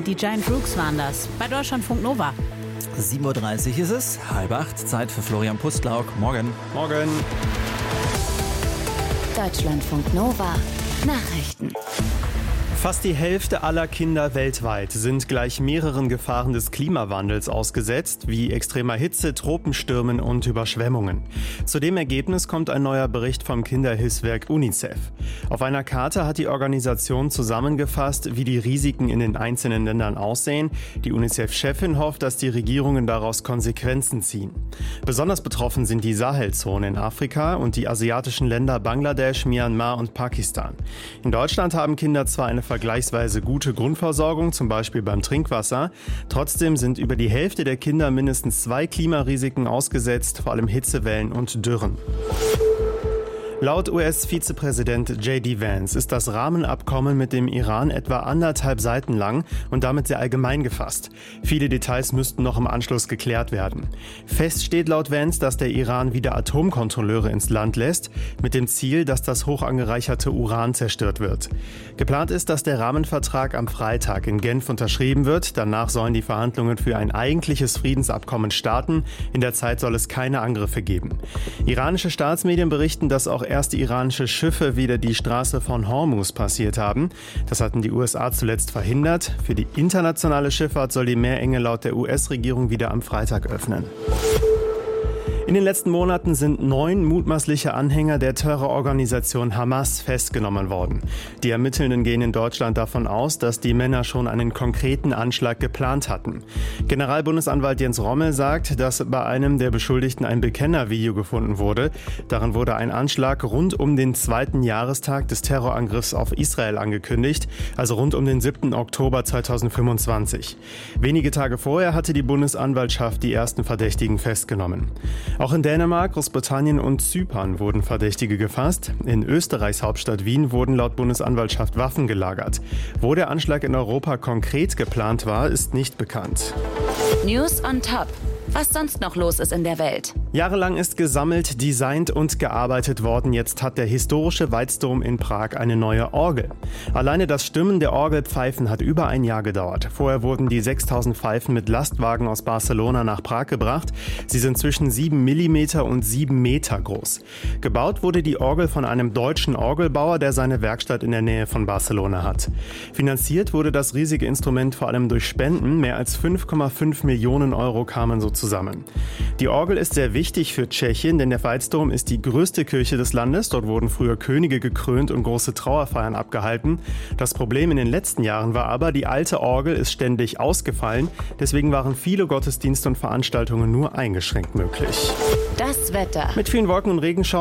die Giant Rooks waren das. Bei Deutschlandfunk Nova. 7.30 Uhr ist es, 7:30, Zeit für Florian Pustlauk. Morgen. Morgen. Deutschlandfunk Nova. Nachrichten. Fast die Hälfte aller Kinder weltweit sind gleich mehreren Gefahren des Klimawandels ausgesetzt, wie extremer Hitze, Tropenstürmen und Überschwemmungen. Zu dem Ergebnis kommt ein neuer Bericht vom Kinderhilfswerk UNICEF. Auf einer Karte hat die Organisation zusammengefasst, wie die Risiken in den einzelnen Ländern aussehen. Die UNICEF-Chefin hofft, dass die Regierungen daraus Konsequenzen ziehen. Besonders betroffen sind die Sahelzone in Afrika und die asiatischen Länder Bangladesch, Myanmar und Pakistan. In Deutschland haben Kinder zwar eine vergleichsweise gute Grundversorgung, zum Beispiel beim Trinkwasser. Trotzdem sind über die Hälfte der Kinder mindestens 2 Klimarisiken ausgesetzt, vor allem Hitzewellen und Dürren. Laut US-Vizepräsident J.D. Vance ist das Rahmenabkommen mit dem Iran etwa 1,5 Seiten lang und damit sehr allgemein gefasst. Viele Details müssten noch im Anschluss geklärt werden. Fest steht laut Vance, dass der Iran wieder Atomkontrolleure ins Land lässt, mit dem Ziel, dass das hoch angereicherte Uran zerstört wird. Geplant ist, dass der Rahmenvertrag am Freitag in Genf unterschrieben wird. Danach sollen die Verhandlungen für ein eigentliches Friedensabkommen starten. In der Zeit soll es keine Angriffe geben. Iranische Staatsmedien berichten, dass auch erste iranische Schiffe wieder die Straße von Hormuz passiert haben. Das hatten die USA zuletzt verhindert. Für die internationale Schifffahrt soll die Meerenge laut der US-Regierung wieder am Freitag öffnen. In den letzten Monaten sind 9 mutmaßliche Anhänger der Terrororganisation Hamas festgenommen worden. Die Ermittelnden gehen in Deutschland davon aus, dass die Männer schon einen konkreten Anschlag geplant hatten. Generalbundesanwalt Jens Rommel sagt, dass bei einem der Beschuldigten ein Bekennervideo gefunden wurde. Darin wurde ein Anschlag rund um den 2. Jahrestag des Terrorangriffs auf Israel angekündigt, also rund um den 7. Oktober 2025. Wenige Tage vorher hatte die Bundesanwaltschaft die ersten Verdächtigen festgenommen. Auch in Dänemark, Großbritannien und Zypern wurden Verdächtige gefasst. In Österreichs Hauptstadt Wien wurden laut Bundesanwaltschaft Waffen gelagert. Wo der Anschlag in Europa konkret geplant war, ist nicht bekannt. News on Top. Was sonst noch los ist in der Welt. Jahrelang ist gesammelt, designt und gearbeitet worden. Jetzt hat der historische Veitsdom in Prag eine neue Orgel. Alleine das Stimmen der Orgelpfeifen hat über ein Jahr gedauert. Vorher wurden die 6000 Pfeifen mit Lastwagen aus Barcelona nach Prag gebracht. Sie sind zwischen 7 mm und 7 Meter groß. Gebaut wurde die Orgel von einem deutschen Orgelbauer, der seine Werkstatt in der Nähe von Barcelona hat. Finanziert wurde das riesige Instrument vor allem durch Spenden. Mehr als 5,5 Millionen Euro kamen so zusammen. Die Orgel ist sehr wichtig für Tschechien, denn der Veitsdom ist die größte Kirche des Landes. Dort wurden früher Könige gekrönt und große Trauerfeiern abgehalten. Das Problem in den letzten Jahren war aber, die alte Orgel ist ständig ausgefallen. Deswegen waren viele Gottesdienste und Veranstaltungen nur eingeschränkt möglich. Das Wetter. Mit vielen Wolken und Regenschauern